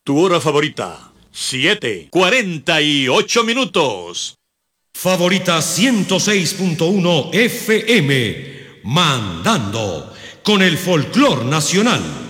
Tu hora favorita, 7:48. Favorita 106.1 FM, mandando con el folclor nacional.